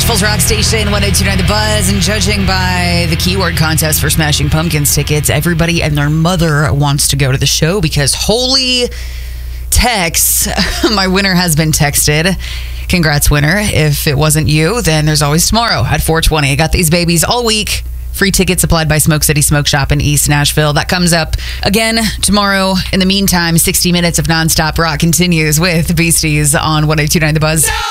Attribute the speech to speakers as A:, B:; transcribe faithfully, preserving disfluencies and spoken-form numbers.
A: Nashville's rock station, one oh two point nine The Buzz, and judging by the keyword contest for Smashing Pumpkins tickets, everybody and their mother wants to go to the show because holy Tex, my winner has been texted. Congrats, winner. If it wasn't you, then there's always tomorrow at four twenty. I got these babies all week. Free tickets supplied by Smoke City Smoke Shop in East Nashville. That comes up again tomorrow. In the meantime, sixty minutes of nonstop rock continues with Beasties on one oh two point nine The Buzz.